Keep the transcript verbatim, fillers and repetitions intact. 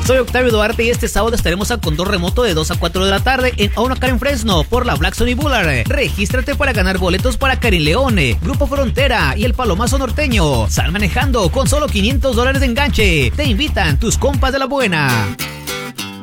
Soy Octavio Duarte y este sábado estaremos a control remoto de dos a cuatro de la tarde en Aunacar en Fresno por la Black Sony Boulevard. Regístrate para ganar boletos para Karin Leone, Grupo Frontera y el Palomazo Norteño. Sal manejando con solo quinientos dólares de enganche. Te invitan tus compas de la buena.